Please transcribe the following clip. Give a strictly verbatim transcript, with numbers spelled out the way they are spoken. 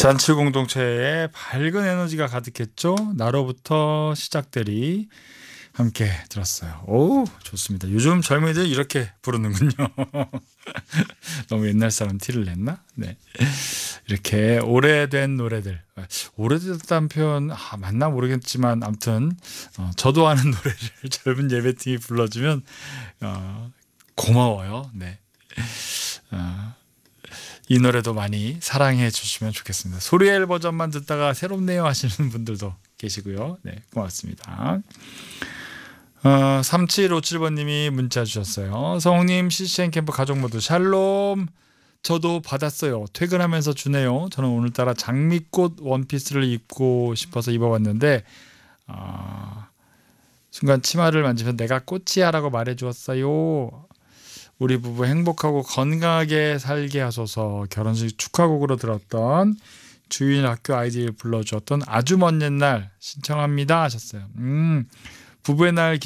잔치 공동체에 밝은 에너지가 가득했죠. 나로부터 시작되리 함께 들었어요. 오, 좋습니다. 요즘 젊은이들 이렇게 부르는군요. 너무 옛날 사람 티를 냈나? 네. 이렇게 오래된 노래들. 오래됐다는 표현 아, 맞나 모르겠지만 아무튼 어, 저도 아는 노래를 젊은 예배팀이 불러주면 어, 고마워요. 네. 어, 이 노래도 많이 사랑해 주시면 좋겠습니다. 소리엘 버전만 듣다가 새롭네요 하시는 분들도 계시고요. 네, 고맙습니다. 어, 삼칠오칠 번님이 문자 주셨어요. 성우님, 씨씨엔 캠프 가족 모두 샬롬. 저도 받았어요. 퇴근하면서 주네요. 저는 오늘따라 장미꽃 원피스를 입고 싶어서 입어봤는데 어, 순간 치마를 만지면 내가 꽃이야라고 말해주었어요. 우리 부부 행복하고 건강하게 살게 하소서. 결혼식 축하곡으로 들었던 주인 학교 아이디를 불러주었던 아주 먼 옛날 신청합니다 하셨어요. 음, 부부의 날